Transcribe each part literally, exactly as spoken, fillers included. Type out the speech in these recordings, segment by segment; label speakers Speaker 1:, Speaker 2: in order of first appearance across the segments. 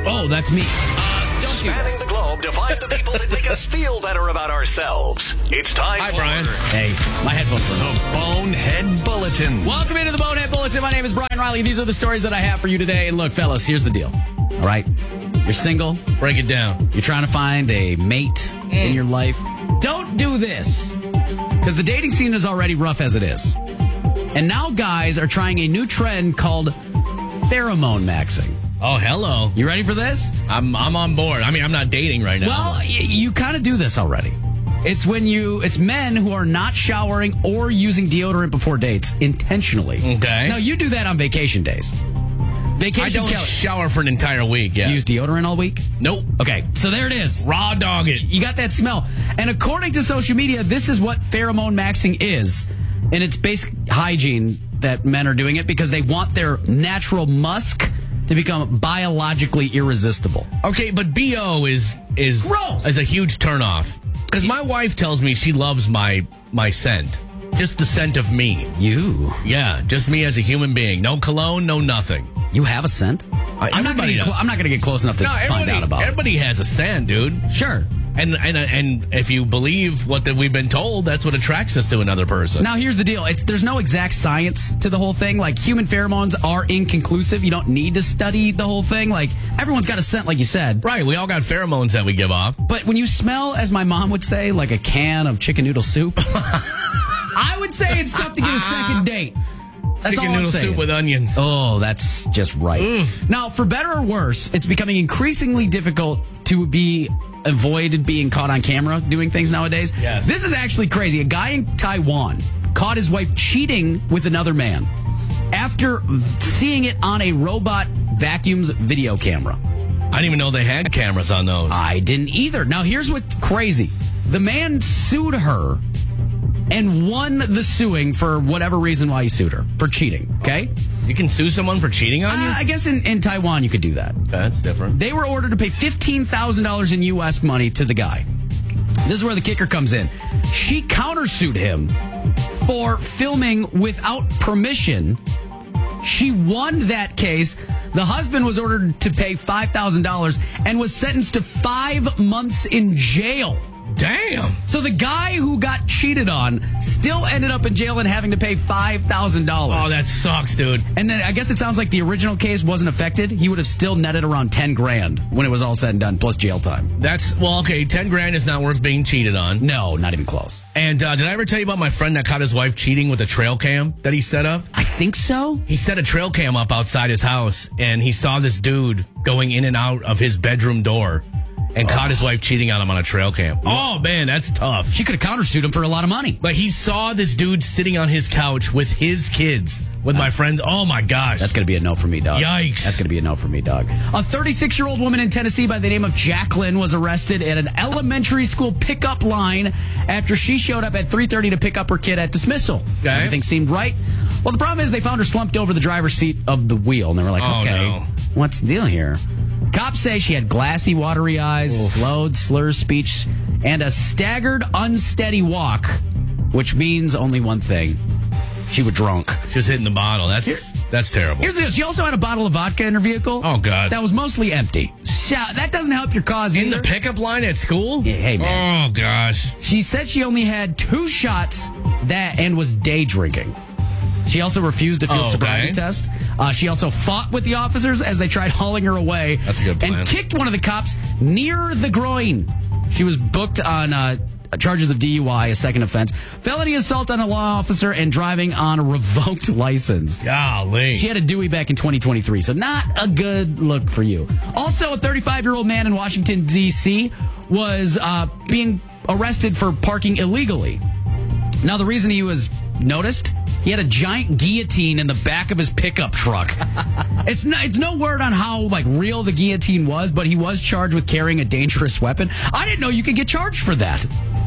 Speaker 1: Oh, that's me. Uh, don't do
Speaker 2: Spanning
Speaker 1: this.
Speaker 2: the globe to find the people that make us feel better about ourselves. It's time
Speaker 3: Hi,
Speaker 2: for
Speaker 3: Brian.
Speaker 1: Hey, my headphones were
Speaker 2: the Bonehead Bulletin.
Speaker 1: Welcome into the Bonehead Bulletin. My name is Brian Riley. These are the stories that I have for you today. And look, fellas, here's the deal. All right? You're single.
Speaker 3: Break it down.
Speaker 1: You're trying to find a mate mm. in your life. Don't do this. Because the dating scene is already rough as it is. And now guys are trying a new trend called pheromone maxing.
Speaker 3: Oh, hello.
Speaker 1: You ready for this?
Speaker 3: I'm I'm on board. I mean, I'm not dating right now.
Speaker 1: Well, y- you kind of do this already. It's when you, it's men who are not showering or using deodorant before dates intentionally.
Speaker 3: Okay.
Speaker 1: Now, you do that on vacation days. Vacation
Speaker 3: I don't
Speaker 1: killer.
Speaker 3: shower for an entire week. Yeah.
Speaker 1: Do you use deodorant all week?
Speaker 3: Nope.
Speaker 1: Okay, so there it is.
Speaker 3: Raw dog it.
Speaker 1: You got that smell. And according to social media, this is what pheromone maxing is. And it's basic hygiene that men are doing it because they want their natural musk to become biologically irresistible.
Speaker 3: Okay, but B O is is
Speaker 1: Gross.
Speaker 3: is a huge turnoff. Because my wife tells me she loves my my scent. Just the scent of me.
Speaker 1: You.
Speaker 3: Yeah, just me as a human being. No cologne, no nothing.
Speaker 1: You have a scent?
Speaker 3: I,
Speaker 1: I'm, not gonna get
Speaker 3: does.
Speaker 1: clo- I'm not going to get close enough to
Speaker 3: No,
Speaker 1: find
Speaker 3: everybody,
Speaker 1: out about
Speaker 3: everybody has a scent, dude.
Speaker 1: it. Sure.
Speaker 3: And and and if you believe what that we've been told, that's what attracts us to another person.
Speaker 1: Now, here's the deal. It's there's no exact science to the whole thing. Like, human pheromones are inconclusive. You don't need to study the whole thing. Like, everyone's got a scent, like you said.
Speaker 3: Right, we all got pheromones that we give off.
Speaker 1: But when you smell, as my mom would say, like a can of chicken noodle soup, I would say it's tough to get a second date. That's
Speaker 3: Chicken
Speaker 1: all I'm
Speaker 3: noodle
Speaker 1: saying.
Speaker 3: soup with onions.
Speaker 1: Oh, that's just right.
Speaker 3: Oof.
Speaker 1: Now, for better or worse, it's becoming increasingly difficult to be avoided being caught on camera doing things nowadays.
Speaker 3: Yes.
Speaker 1: This is actually crazy. A guy in Taiwan caught his wife cheating with another man after seeing it on a robot vacuum's video camera.
Speaker 3: I didn't even know they had cameras on those.
Speaker 1: I didn't either. Now, here's what's crazy. The man sued her and won the suing for whatever reason why he sued her, for cheating, okay?
Speaker 3: You can sue someone for cheating on you?
Speaker 1: Uh, I guess in, in Taiwan you could do that.
Speaker 3: Okay, that's different.
Speaker 1: They were ordered to pay fifteen thousand dollars in U S money to the guy. This is where the kicker comes in. She countersued him for filming without permission. She won that case. The husband was ordered to pay five thousand dollars and was sentenced to five months in jail.
Speaker 3: Damn.
Speaker 1: So the guy who got cheated on still ended up in jail and having to pay five thousand dollars.
Speaker 3: Oh, that sucks, dude.
Speaker 1: And then I guess it sounds like the original case wasn't affected. He would have still netted around ten grand when it was all said and done, plus jail time.
Speaker 3: That's, well, okay, ten grand is not worth being cheated on.
Speaker 1: No, not even close.
Speaker 3: And uh, did I ever tell you about my friend that caught his wife cheating with a trail cam that he set up?
Speaker 1: I think so.
Speaker 3: He set a trail cam up outside his house, and he saw this dude going in and out of his bedroom door and oh. caught his wife cheating on him on a trail cam. Oh, man, that's tough.
Speaker 1: She could have countersued him for a lot of money.
Speaker 3: But he saw this dude sitting on his couch with his kids, with uh, my friends. Oh, my gosh.
Speaker 1: That's going to be a no for me, dog.
Speaker 3: Yikes.
Speaker 1: That's going to be a no for me, dog. A thirty-six-year-old woman in Tennessee by the name of Jacqueline was arrested at an elementary school pickup line after she showed up at three thirty to pick up her kid at dismissal.
Speaker 3: Okay.
Speaker 1: Everything seemed right. Well, the problem is they found her slumped over the driver's seat of the wheel, and they were like,
Speaker 3: oh,
Speaker 1: okay,
Speaker 3: no.
Speaker 1: what's the deal here? Cops say she had glassy, watery eyes, Oof. slowed, slurred speech, and a staggered, unsteady walk, which means only one thing. She was drunk.
Speaker 3: She was hitting the bottle. That's
Speaker 1: Here,
Speaker 3: that's terrible.
Speaker 1: Here's the deal. She also had a bottle of vodka in her vehicle.
Speaker 3: Oh, God.
Speaker 1: That was mostly empty. That doesn't help your cause
Speaker 3: in
Speaker 1: either.
Speaker 3: In the pickup line at school?
Speaker 1: Yeah, hey, man.
Speaker 3: Oh, gosh.
Speaker 1: She said she only had two shots that and was day drinking. She also refused a field
Speaker 3: oh,
Speaker 1: sobriety
Speaker 3: okay.
Speaker 1: test. Uh, she also fought with the officers as they tried hauling her away.
Speaker 3: That's a good plan.
Speaker 1: And kicked one of the cops near the groin. She was booked on uh, charges of D U I, a second offense, felony assault on a law officer, and driving on a revoked license.
Speaker 3: Golly.
Speaker 1: She had a Dewey back in twenty twenty-three, so not a good look for you. Also, a thirty-five-year-old man in Washington, D C was uh, being arrested for parking illegally. Now, the reason he was noticed, he had a giant guillotine in the back of his pickup truck. It's no, it's no word on how like real the guillotine was, but he was charged with carrying a dangerous weapon. I didn't know you could get charged for that.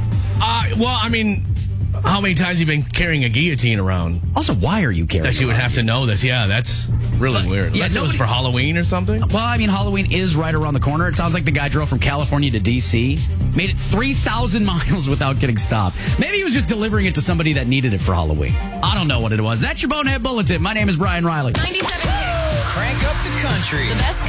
Speaker 3: Uh, well, I mean, how many times have you been carrying a guillotine around?
Speaker 1: Also, why are you carrying it?
Speaker 3: That you would have to know this. Yeah, that's really but, weird.
Speaker 1: Yeah,
Speaker 3: Unless nobody, it was for Halloween or something?
Speaker 1: Well, I mean, Halloween is right around the corner. It sounds like the guy drove from California to D C, made it three thousand miles without getting stopped. Maybe he was just delivering it to somebody that needed it for Halloween. I don't know what it was. That's your Bonehead Bulletin. My name is Brian Riley.
Speaker 4: ninety-seven Crank up the country. The best